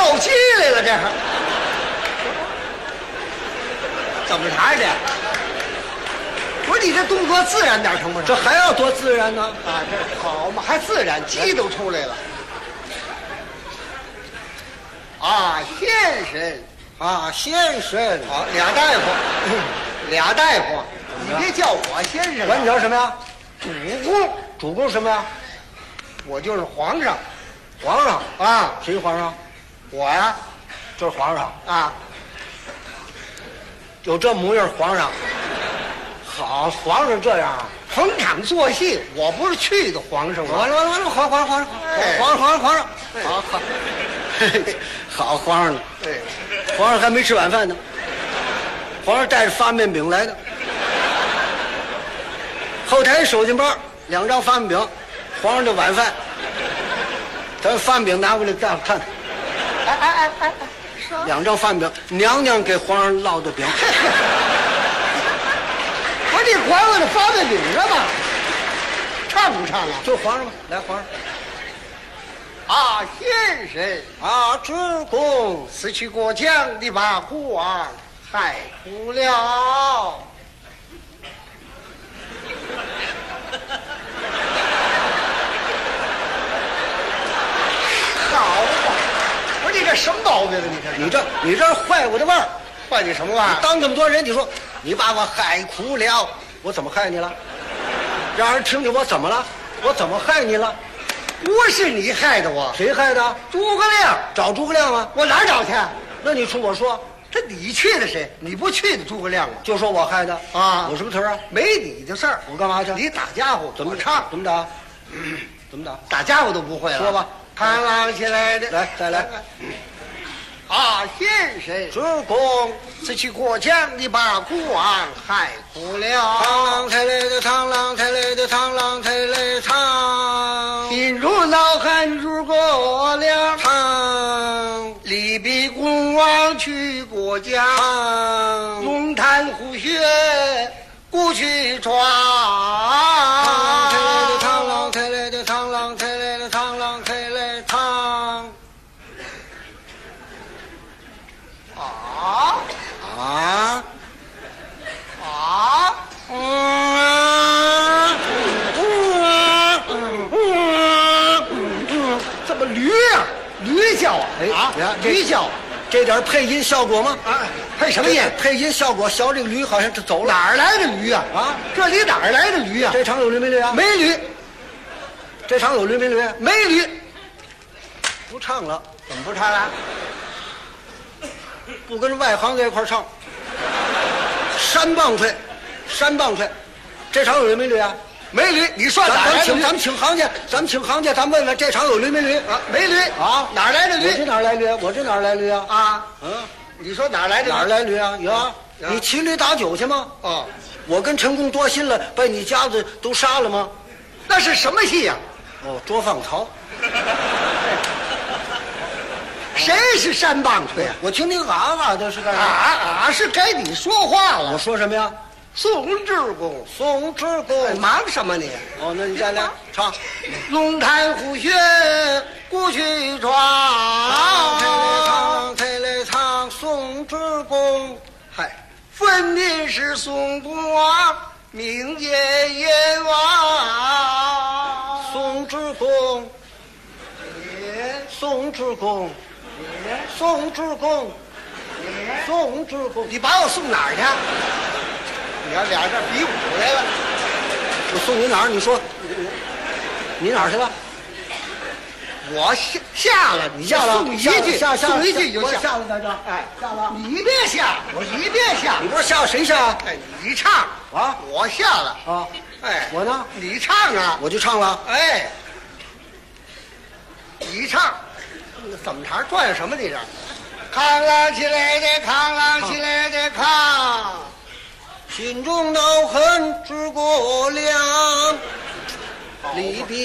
跳机来了，这还怎么查的？不是你这动作自然点成不成？ 这还要多自然呢？ 啊，这好嘛，还自然，鸡都出来了。啊，先生， 啊，先生， 好，俩大夫，俩大夫，你别叫我先生， 管你叫什么呀？ 主公， 主公什么呀？ 我就是皇上皇上啊， 谁皇上？ 我呀， 就是皇上啊， 有这模样，皇上。好，皇上这样啊， 逢场作戏，我不是去的皇上吗？ 完了，皇上，好，好皇上呢。 对， 皇上还没吃晚饭呢，皇上带着发面饼来的。后台手巾包2张发面饼，皇上的晚饭。咱发面饼拿过来，大伙看看。 哎 2张发面饼，娘娘给皇上烙的饼。 不是你管我这发面饼干嘛？唱不唱啊？ 就皇上吧，来皇上。 啊，先生， 啊，主公， 死去过江的把国王害苦了。好吧，不是你这什么毛病啊？ 你这坏我的腕儿。 坏你什么腕儿？ 当这么多人，你说你把我害苦了，我怎么害你了？让人听听我怎么了？我怎么害你了？ 不是你害的我， 谁害的？ 诸葛亮， 找诸葛亮啊！ 我哪儿找去？ 那你出我说， 这你去的谁？你不去的诸葛亮吗？ 就说我害的啊！ 我什么词儿啊？ 没你的事儿， 我干嘛去？ 你打家伙怎么唱？ 怎么打？怎么打？ 打家伙都不会了。 说吧， 螳螂起来的， 来再来。 啊，先生， 主公， 死去过江的把国王害苦了。 螳螂抬来的螳螂抬来的螳螂抬来螳， 心如恼恨诸葛亮， 螳力逼公王去过江， 螳龙潭虎穴故去闯。 螳螂抬来的螳螂抬来的螳螂抬来螳。 啊啊！ 怎么驴呀？驴叫啊！ 啊， 驴叫， 这点配音效果吗？ 啊，配什么音？ 配音效果，小这个驴好像是走了。 哪儿来的驴啊？ 啊， 这里哪儿来的驴啊？ 这场有驴没驴啊？ 没驴， 这场有驴没驴？ 没驴， 不唱了， 怎么不唱了？ 不跟外行在一块唱。山棒槌，山棒槌，这场有驴没驴啊？ 没驴，你说哪儿来的驴？ 咱们请行家，咱们问问这场有驴没驴啊？没驴啊？ 哪儿来的我这驴？ 哪儿来驴？我这哪儿来驴啊？ 啊， 嗯， 你说哪儿来的驴？ 哪儿来驴啊？有啊， 啊你骑驴打酒去吗？ 哦， 我跟陈宫多心了，把你家子都杀了吗？ 那是什么戏呀？ 哦，捉放曹。 谁是山棒槌呀？ 我听你啊的是干啥？ 啊，是该你说话我了。 说什么呀？ 宋之公， 宋之公。 忙什么你？ 哦，那你再来唱。 龙潭虎穴故去闯。 抬来唱，宋之公。 嗨，分明是宋公王命劫阎王。 宋之公，宋之公，宋之公，宋之公。 你把我送哪儿去？你看俩人这比武来了。 我送你哪儿？你说，你哪儿去了？ 我下了，你下了， 送一句， 下送一句就我下。 下了在这。 哎， 下了。 你别下，你别下你。不是下谁下？ 哎，你唱啊， 我下了。 啊， 哎， 我呢？ 你唱啊。 我就唱了。 哎，你唱，怎么唱？转悠什么你这？扛啷起来的，扛啷起来的，扛。 心中恼恨诸葛亮，力逼